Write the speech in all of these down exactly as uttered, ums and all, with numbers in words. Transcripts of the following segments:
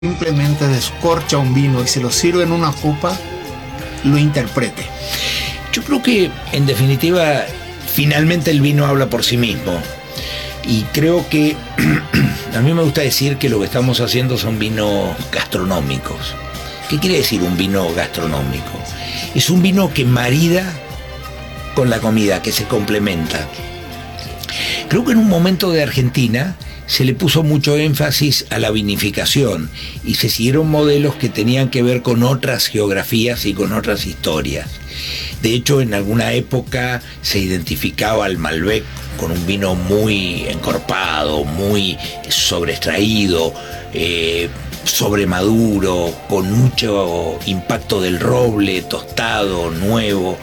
simplemente descorcha un vino y se lo sirve en una copa, lo interprete? Yo creo que, en definitiva, finalmente el vino habla por sí mismo. Y creo que a mí me gusta decir que lo que estamos haciendo son vinos gastronómicos. ¿Qué quiere decir un vino gastronómico? Es un vino que marida con la comida, que se complementa. Creo que en un momento de Argentina se le puso mucho énfasis a la vinificación y se siguieron modelos que tenían que ver con otras geografías y con otras historias. De hecho, en alguna época se identificaba al Malbec con un vino muy encorpado, muy sobreextraído, eh, sobremaduro, con mucho impacto del roble, tostado, nuevo.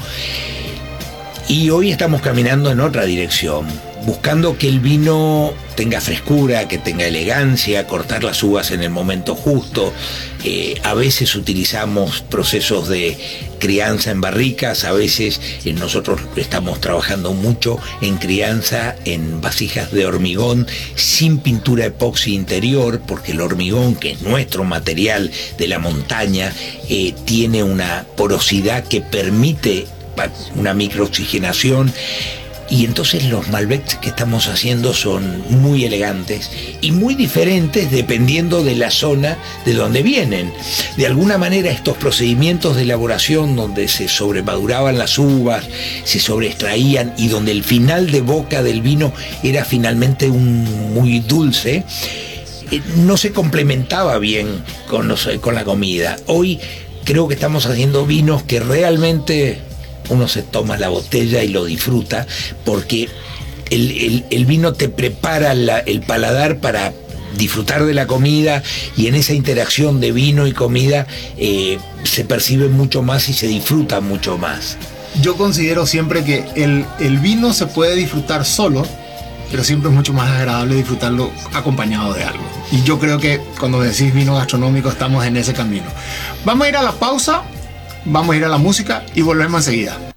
Y hoy estamos caminando en otra dirección, buscando que el vino tenga frescura, que tenga elegancia, cortar las uvas en el momento justo. Eh, a veces utilizamos procesos de crianza en barricas, a veces eh, nosotros estamos trabajando mucho en crianza en vasijas de hormigón sin pintura epoxi interior, porque el hormigón, que es nuestro material de la montaña, eh, tiene una porosidad que permite una microoxigenación. Y entonces los Malbecs que estamos haciendo son muy elegantes y muy diferentes dependiendo de la zona de donde vienen. De alguna manera, estos procedimientos de elaboración donde se sobremaduraban las uvas, se sobreextraían y donde el final de boca del vino era finalmente un muy dulce, no se complementaba bien con, los, con la comida. Hoy creo que estamos haciendo vinos que realmente uno se toma la botella y lo disfruta, porque el, el, el vino te prepara la, el paladar para disfrutar de la comida, y en esa interacción de vino y comida eh, se percibe mucho más y se disfruta mucho más. Yo considero siempre que el, el vino se puede disfrutar solo, pero siempre es mucho más agradable disfrutarlo acompañado de algo. Y yo creo que cuando decís vino gastronómico estamos en ese camino. Vamos a ir a la pausa. Vamos a ir a la música y volvemos enseguida.